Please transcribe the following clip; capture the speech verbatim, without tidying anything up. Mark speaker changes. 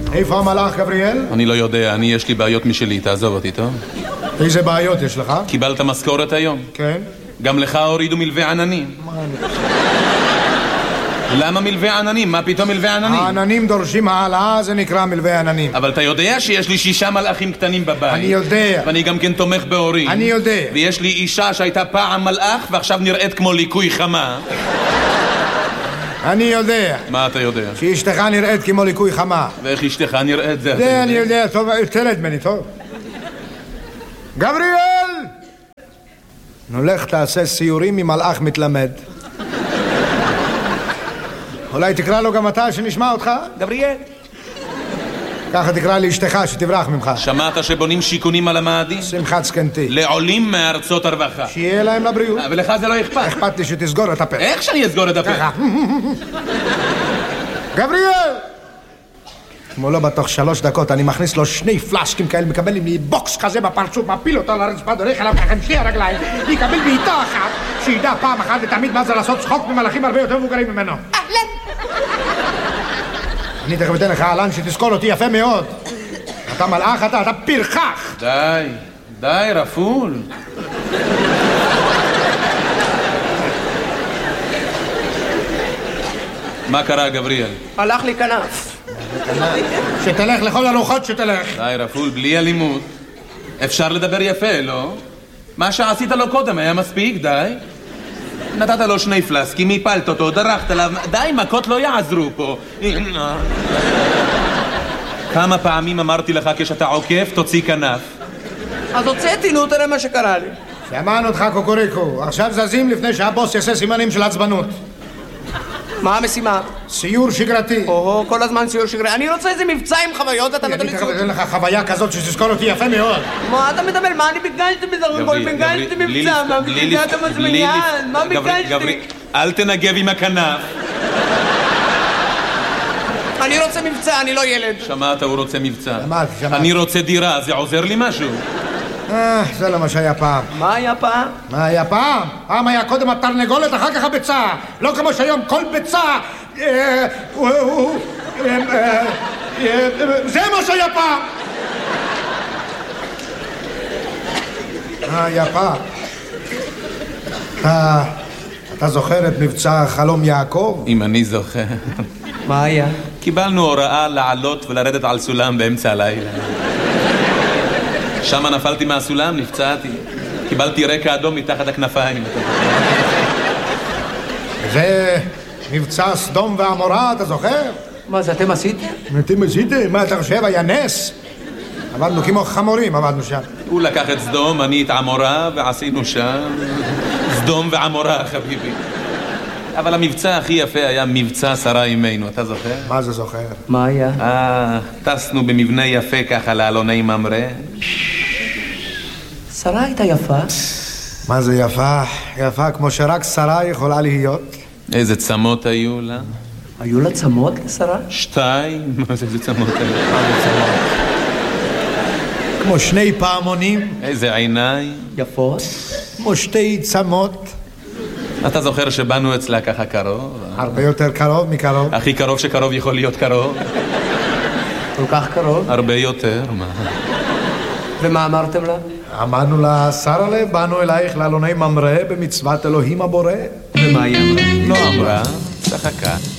Speaker 1: איפה המלאך, גבריאל?
Speaker 2: אני לא יודע, אני יש לי בעיות משלי, תעזוב אותי, טוב?
Speaker 1: איזה בעיות יש לך?
Speaker 2: קיבלת משכורת היום?
Speaker 1: כן.
Speaker 2: גם לך הורידו מלווה עננים.
Speaker 1: מה אני...
Speaker 2: למה מלווה עננים? מה פתאום מלווה עננים?
Speaker 1: העננים דורשים העלאה, זה נקרא מלווה עננים.
Speaker 2: אבל אתה יודע שיש לי שישה מלאכים קטנים בבית.
Speaker 1: אני יודע.
Speaker 2: ואני גם כן תומך בהורים.
Speaker 1: אני יודע.
Speaker 2: ויש לי אישה שהייתה פעם מלאך ועכשיו נראית כמו ליקוי חמה.
Speaker 1: אני יודע.
Speaker 2: מה אתה יודע?
Speaker 1: שאשתך נראית כמו ליקוי חמה.
Speaker 2: ואיך אשתך נראית זה?
Speaker 1: זה אני יודע, טוב, תרד ממני, טוב. גבריאל! נולך תעשה סיורים עם מלאך מתלמד. אולי תקרא לו גם אתה שנשמע אותך?
Speaker 2: גבריאל.
Speaker 1: ככה תקרא לי אשתך שתברח ממך.
Speaker 2: שמעת שבונים שיכונים על המאדים?
Speaker 1: שמחת סקנתי.
Speaker 2: לעולים מארצות הרווחה.
Speaker 1: שיהיה להם לבריאות.
Speaker 2: ולך זה לא אכפת.
Speaker 1: אכפת לי שתסגור את הפה.
Speaker 2: איך שאני אסגור את הפה?
Speaker 1: ככה. גבריאל! כמו לא בתוך שלוש דקות אני מכניס לו שני פלשקים כאלה, מקבל לי מבוקס כזה בפרצוף, מפיל אותו על הרצפה, דורך עליו ככה עם שתי הרגליים, יקבל בעיטה אחת, שידע פעם אחת ותמיד מה זה לעשות צחוק ממלאכים הרבה יותר מבוגרים ממנו. אני תכף אתן לך אלן שתזכור אותי יפה מאוד. אתה מלאך, אתה, אתה פרחח.
Speaker 2: די, די, רפול. מה קרה, גבריאל?
Speaker 3: הלך לי כנף.
Speaker 1: שתלך לכל הרוחות שתלך.
Speaker 2: די, רפול, בלי אלימות. אפשר לדבר יפה, לא? מה שעשית לו קודם היה מספיק, די. נתת לו שני פלסקים, הפלת אותו, דרכת עליו. די, מכות לא יעזרו פה. כמה פעמים אמרתי לך כשאתה עוקף, תוציא כנף.
Speaker 3: אז הוצאתי, נו, תראה מה שקרה לי.
Speaker 1: שמענו אותך קוקוריקו. עכשיו זזים לפני שהבוס יעשה סימנים של עצבנות.
Speaker 3: מה המשימה?
Speaker 1: סיור שגרתי.
Speaker 3: או, כל הזמן סיור שגרתי. אני רוצה איזה מבצע עם חוויות, אתה נותן לי ציור.
Speaker 1: אני תכף אתן לך חוויה כזאת שתזכור אותי יפה מאוד.
Speaker 3: מה אתה מדבר? מה אני ביקשתי בזה? כל ביקשתי מבצע, מה ביקשת מזמיין? מה ביקשתי?
Speaker 2: אל תנגב עם הכנף.
Speaker 3: אני רוצה מבצע, אני לא ילד.
Speaker 2: שמעת, הוא רוצה מבצע.
Speaker 1: שמעתי, שמעתי.
Speaker 2: אני רוצה דירה, זה עוזר לי משהו?
Speaker 1: אה, זה לא מה שהיה פעם.
Speaker 3: מה היה פעם?
Speaker 1: מה היה פעם? פעם היה קודם התרנגולת, אחר כך הביצה. לא כמו שהיום כל ביצה... זה מה שהיה פעם. מה היה פעם? אתה... אתה זוכר את מבצע חלום יעקב?
Speaker 2: אם אני זוכר.
Speaker 3: מה היה?
Speaker 2: קיבלנו הוראה לעלות ולרדת על סולם באמצע הלילה. שם נפלתי מהסולם, נפצעתי. קיבלתי רקע אדום מתחת הכנפיים.
Speaker 1: זה מבצע סדום ועמורה, אתה זוכר?
Speaker 3: מה זה, אתם עשיתם?
Speaker 1: אתם עשיתם? מה אתה חושב? היה נס? עבדנו כמו חמורים, עבדנו שם.
Speaker 2: הוא לקח את סדום, אני את עמורה, ועשינו שם סדום ועמורה, חביבי. אבל המבצע הכי יפה היה מבצע שרה אימנו, אתה זוכר?
Speaker 1: מה זה זוכר?
Speaker 3: מה היה?
Speaker 2: אה, טסנו במבנה יפה ככה לאלוני ממרא.
Speaker 3: שרה הייתה יפה.
Speaker 1: מה זה יפה? יפה כמו שרק שרה יכולה להיות.
Speaker 2: איזה צמות היו לה?
Speaker 3: היו לה צמות לשרה?
Speaker 2: שתיים? מה זה איזה צמות היו?
Speaker 1: כמו שני פעמונים.
Speaker 2: איזה עיניים?
Speaker 3: יפות.
Speaker 1: כמו שתי צמות.
Speaker 2: אתה זוכר שבאנו אצלה ככה קרוב?
Speaker 1: הרבה יותר קרוב מקרוב.
Speaker 2: הכי קרוב שקרוב יכול להיות קרוב.
Speaker 3: כל כך קרוב?
Speaker 2: הרבה יותר, מה?
Speaker 3: ומה אמרתם לה?
Speaker 1: אמרנו לה, שרה לב, באנו אלייך לאלוני ממרא במצוות אלוהים הבורא.
Speaker 3: ומה היא אמרה?
Speaker 2: לא אמרה, צחקה.